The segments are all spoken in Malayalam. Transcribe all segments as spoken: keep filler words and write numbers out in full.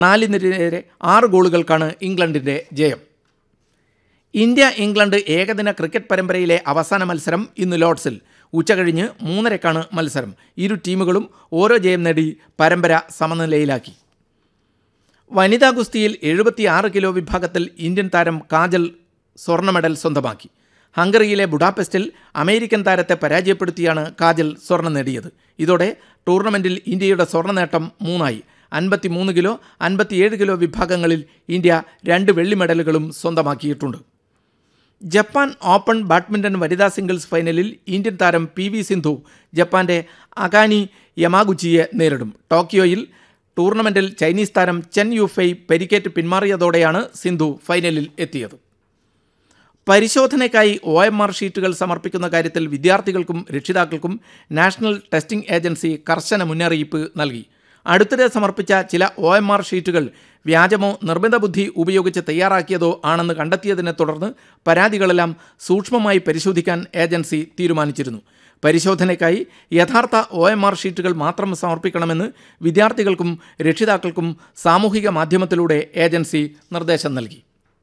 നാലിനെതിരെ ആറ് ഗോളുകൾക്കാണ് ഇംഗ്ലണ്ടിൻ്റെ ജയം. ഇന്ത്യ ഇംഗ്ലണ്ട് ഏകദിന ക്രിക്കറ്റ് പരമ്പരയിലെ അവസാന മത്സരം ഇന്ന് ലോർഡ്സിൽ. ഉച്ചകഴിഞ്ഞ് മൂന്നരക്കാണ് മത്സരം. ഇരു ടീമുകളും ഓരോ ജയം നേടി പരമ്പര സമനിലയിലാക്കി. വനിതാ ഗുസ്തിയിൽ എഴുപത്തിയാറ് കിലോ വിഭാഗത്തിൽ ഇന്ത്യൻ താരം കാജൽ സ്വർണ്ണ മെഡൽ സ്വന്തമാക്കി. ഹംഗറിയിലെ ബുഡാപെസ്റ്റിൽ അമേരിക്കൻ താരത്തെ പരാജയപ്പെടുത്തിയാണ് കാജൽ സ്വർണം നേടിയത്. ഇതോടെ ടൂർണമെൻറ്റിൽ ഇന്ത്യയുടെ സ്വർണ്ണ നേട്ടം മൂന്നായി. അൻപത്തിമൂന്ന് കിലോ അൻപത്തിയേഴ് കിലോ വിഭാഗങ്ങളിൽ ഇന്ത്യ രണ്ട് വെള്ളി മെഡലുകളും സ്വന്തമാക്കിയിട്ടുണ്ട്. ജപ്പാൻ ഓപ്പൺ ബാഡ്മിൻ്റൺ വനിതാ സിംഗിൾസ് ഫൈനലിൽ ഇന്ത്യൻ താരം പി വി സിന്ധു ജപ്പാന്റെ അകാനി യമാഗുച്ചിയെ നേരിടും. ടോക്കിയോയിൽ ടൂർണമെൻറ്റിൽ ചൈനീസ് താരം ചെൻ യുഫൈ പരിക്കേറ്റ് പിന്മാറിയതോടെയാണ് സിന്ധു ഫൈനലിൽ എത്തിയത്. പരിശോധനയ്ക്കായി ഒ എം ആർ ഷീറ്റുകൾ സമർപ്പിക്കുന്ന കാര്യത്തിൽ വിദ്യാർത്ഥികൾക്കും രക്ഷിതാക്കൾക്കും നാഷണൽ ടെസ്റ്റിംഗ് ഏജൻസി കർശന മുന്നറിയിപ്പ് നൽകി. അടുത്തിടെ സമർപ്പിച്ച ചില ഒ എം ആർ ഷീറ്റുകൾ വ്യാജമോ നിർമ്മിത ബുദ്ധി ഉപയോഗിച്ച് തയ്യാറാക്കിയതോ ആണെന്ന് കണ്ടെത്തിയതിനെ തുടർന്ന് പരാതികളെല്ലാം സൂക്ഷ്മമായി പരിശോധിക്കാൻ ഏജൻസി തീരുമാനിച്ചിരുന്നു. പരിശോധനയ്ക്കായി യഥാർത്ഥ ഒ എം ആർ ഷീറ്റുകൾ മാത്രം സമർപ്പിക്കണമെന്ന് വിദ്യാർത്ഥികൾക്കും രക്ഷിതാക്കൾക്കും സാമൂഹിക മാധ്യമത്തിലൂടെ ഏജൻസി നിർദ്ദേശം നൽകി.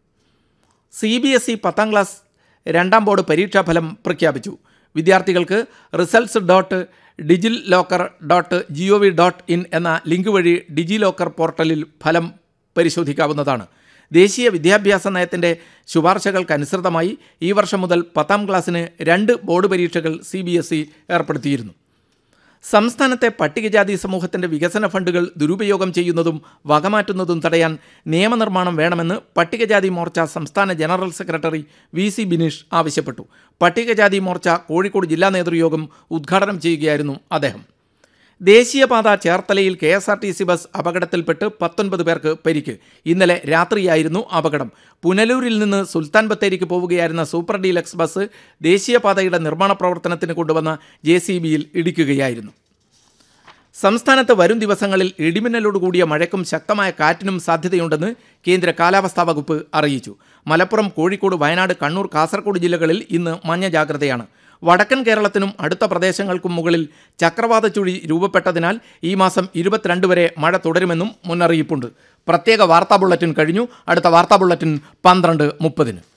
സി ബി എസ് ഇ പത്താം ക്ലാസ് രണ്ടാം ബോർഡ് പരീക്ഷാഫലം പ്രഖ്യാപിച്ചു. വിദ്യാർത്ഥികൾക്ക് results dot digi locker dot G O V dot in എന്ന ലിങ്ക് വഴി ഡിജി ലോക്കർ പോർട്ടലിൽ ഫലം പരിശോധിക്കാവുന്നതാണ്. ദേശീയ വിദ്യാഭ്യാസ നയത്തിൻ്റെ ശുപാർശകൾക്കനുസൃതമായി ഈ വർഷം മുതൽ പത്താം ക്ലാസ്സിന് രണ്ട് ബോർഡ് പരീക്ഷകൾ സി ബി എസ് ഇ ഏർപ്പെടുത്തിയിരുന്നു. സംസ്ഥാനത്തെ പട്ടികജാതി സമൂഹത്തിൻ്റെ വികസന ഫണ്ടുകൾ ദുരുപയോഗം ചെയ്യുന്നതും വകമാറ്റുന്നതും തടയാൻ നിയമനിർമ്മാണം വേണമെന്ന് പട്ടികജാതി മോർച്ച സംസ്ഥാന general secretary V C Bineesh ആവശ്യപ്പെട്ടു. പട്ടികജാതി മോർച്ച കോഴിക്കോട് ജില്ലാ നേതൃയോഗം ഉദ്ഘാടനം ചെയ്യുകയായിരുന്നു അദ്ദേഹം. ദേശീയപാത ചേർത്തലയിൽ K S R T C bus അപകടത്തിൽപ്പെട്ട് പത്തൊൻപത് പേർക്ക് പരിക്ക്. ഇന്നലെ രാത്രിയായിരുന്നു അപകടം. പുനലൂരിൽ നിന്ന് സുൽത്താൻ ബത്തേരിക്ക് പോവുകയായിരുന്ന സൂപ്പർ ഡീലക്സ് ബസ് ദേശീയപാതയുടെ നിർമ്മാണ പ്രവർത്തനത്തിന് കൊണ്ടുവന്ന ജെ സി ബിയിൽ ഇടിക്കുകയായിരുന്നു. സംസ്ഥാനത്ത് വരും ദിവസങ്ങളിൽ ഇടിമിന്നലോടുകൂടിയ മഴയ്ക്കും ശക്തമായ കാറ്റിനും സാധ്യതയുണ്ടെന്ന് കേന്ദ്ര കാലാവസ്ഥാ വകുപ്പ് അറിയിച്ചു. മലപ്പുറം, കോഴിക്കോട്, വയനാട്, കണ്ണൂർ, കാസർഗോഡ് ജില്ലകളിൽ ഇന്ന് മഞ്ഞ ജാഗ്രതയാണ്. വടക്കൻ കേരളത്തിനും അടുത്ത പ്രദേശങ്ങൾക്കും മുകളിൽ ചക്രവാത ചുഴി രൂപപ്പെട്ടതിനാൽ ഈ മാസം ഇരുപത്തിരണ്ട് വരെ മഴ തുടരുമെന്നും മുന്നറിയിപ്പുണ്ട്. പ്രത്യേക വാർത്താ ബുള്ളറ്റിൻ കഴിഞ്ഞു. അടുത്ത വാർത്താ ബുള്ളറ്റിൻ പന്ത്രണ്ട് മുപ്പതിന്.